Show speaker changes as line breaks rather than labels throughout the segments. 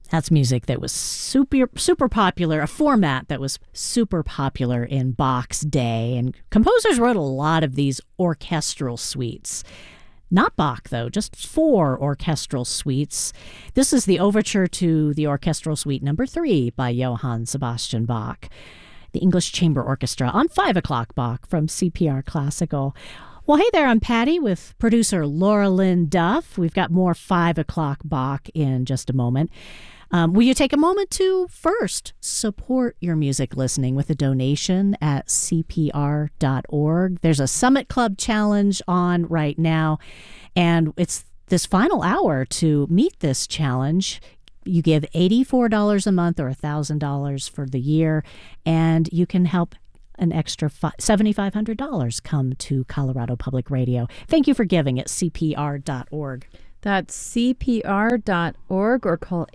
That's music that was super popular, a format that was super popular in Bach's day. And composers wrote a lot of these orchestral suites. Not Bach, though, just 4 orchestral suites. This is the overture to the Orchestral Suite No. 3 by Johann Sebastian Bach, the English Chamber Orchestra on 5 o'clock Bach from CPR Classical. Well, hey there, I'm Patty with producer Laura Lynn Duff. We've got more 5 o'clock Bach in just a moment. Will you take a moment to first support your music listening with a donation at CPR.org? There's a Summit Club challenge on right now, and it's this final hour to meet this challenge. You give $84 a month or $1,000 for the year, and you can help an extra $7,500 come to Colorado Public Radio. Thank you for giving at CPR.org.
That's CPR.org or call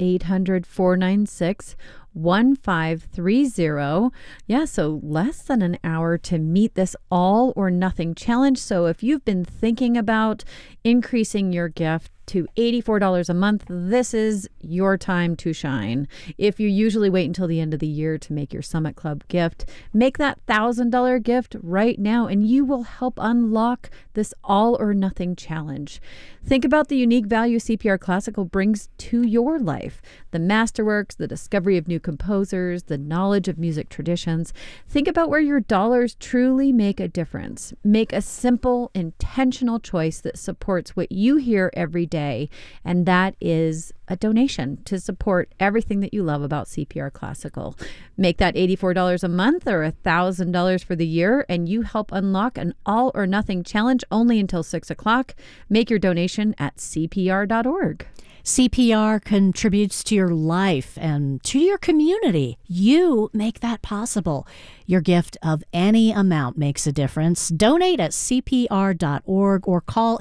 800-496-1530. Yeah, so less than an hour to meet this all or nothing challenge. So if you've been thinking about increasing your gift to $84 a month, this is your time to shine. If you usually wait until the end of the year to make your Summit Club gift, make that $1,000 gift right now and you will help unlock this all or nothing challenge. Think about the unique value CPR Classical brings to your life. The masterworks, the discovery of new composers, the knowledge of music traditions. Think about where your dollars truly make a difference. Make a simple, intentional choice that supports what you hear every day, and that is a donation to support everything that you love about CPR Classical. Make that $84 a month or $1,000 for the year, and you help unlock an all or nothing challenge only until 6 o'clock. Make your donation at CPR.org.
CPR contributes to your life and to your community. You make that possible. Your gift of any amount makes a difference. Donate at CPR.org or call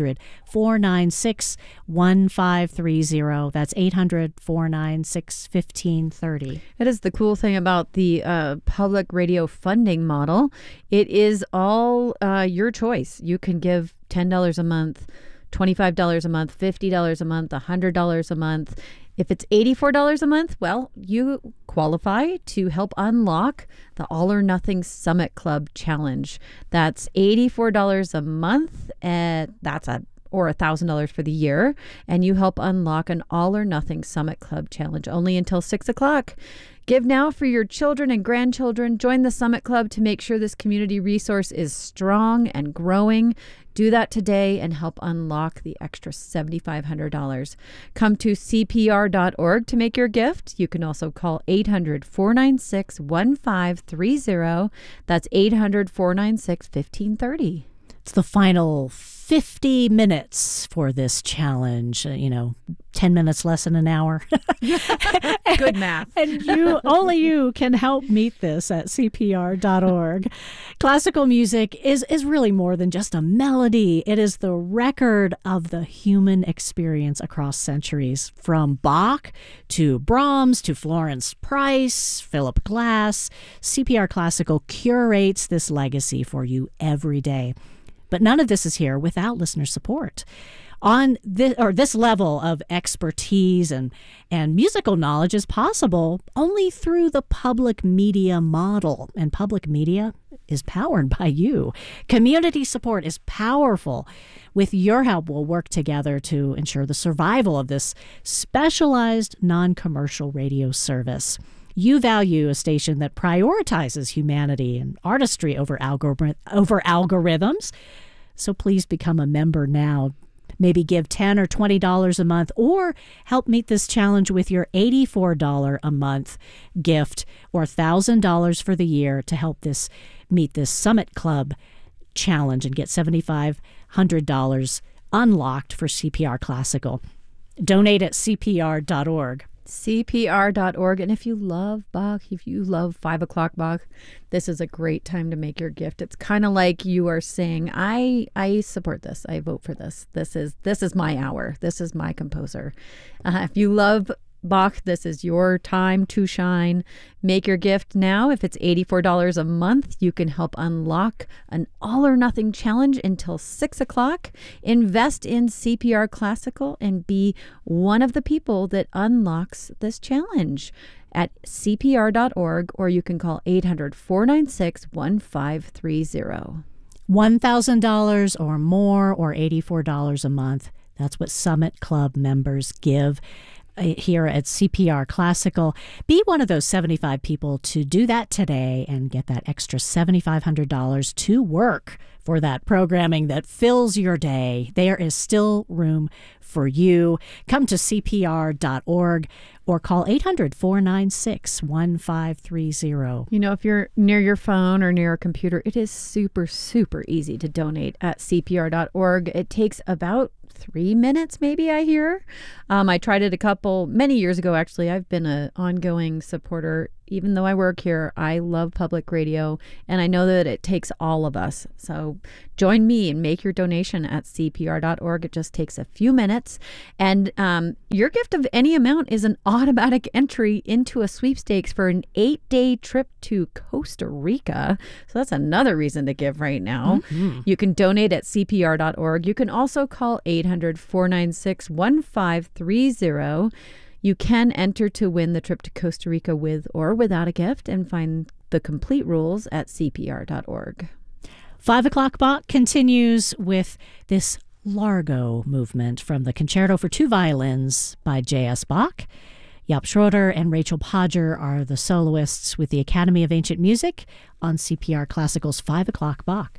800-496-1530. That's 800-496-1530.
That is the cool thing about the public radio funding model. It is all your choice. You can give $10 a month, $25 a month, $50 a month, $100 a month. If it's $84 a month, well, you qualify to help unlock the All or Nothing Summit Club Challenge. That's $84 a month, or $1,000 for the year, and you help unlock an All or Nothing Summit Club Challenge only until 6 o'clock. Give now for your children and grandchildren. Join the Summit Club to make sure this community resource is strong and growing. Do that today and help unlock the extra $7,500. Come to CPR.org to make your gift. You can also call 800-496-1530. That's 800-496-1530.
It's the final 50 minutes for this challenge, 10 minutes less than an hour.
Good math.
And only you can help meet this at CPR.org. Classical music is really more than just a melody. It is the record of the human experience across centuries, from Bach to Brahms to Florence Price, Philip Glass. CPR Classical curates this legacy for you every day. But none of this is here without listener support. On this level of expertise and musical knowledge is possible only through the public media model. And public media is powered by you. Community support is powerful. With your help, we'll work together to ensure the survival of this specialized non-commercial radio service. You value a station that prioritizes humanity and artistry over algorithms. So please become a member now. Maybe give $10 or $20 a month, or help meet this challenge with your $84 a month gift or $1,000 for the year to help meet this Summit Club challenge and get $7,500 unlocked for CPR Classical. Donate at CPR.org.
CPR.org. And if you love Bach, if you love 5 o'clock Bach, this is a great time to make your gift. It's kind of like you are saying, I support this. I vote for this. This is my hour. This is my composer. If you love Bach, this is your time to shine. Make your gift now. If it's $84 a month, you can help unlock an all or nothing challenge until 6 o'clock. Invest in CPR Classical and be one of the people that unlocks this challenge at CPR.org, or you can call 800-496-1530.
$1,000 or more, or $84 a month. That's what Summit Club members give here at CPR Classical. Be one of those 75 people to do that today and get that extra $7,500 to work for that programming that fills your day. There is still room for you. Come to CPR.org or call 800-496-1530.
You know, if you're near your phone or near a computer, it is super, super easy to donate at CPR.org. It takes about 3 minutes, maybe, I hear. I tried it many years ago, actually. I've been an ongoing supporter. Even though I work here, I love public radio, and I know that it takes all of us. So join me and make your donation at CPR.org. It just takes a few minutes. And your gift of any amount is an automatic entry into a sweepstakes for an 8-day trip to Costa Rica. So that's another reason to give right now. Mm-hmm. You can donate at CPR.org. You can also call 800-496-1530. You can enter to win the trip to Costa Rica with or without a gift, and find the complete rules at CPR.org.
5 o'clock Bach continues with this Largo movement from the Concerto for Two Violins by J.S. Bach. Jaap Schroeder and Rachel Podger are the soloists with the Academy of Ancient Music on CPR Classical's 5 o'clock Bach.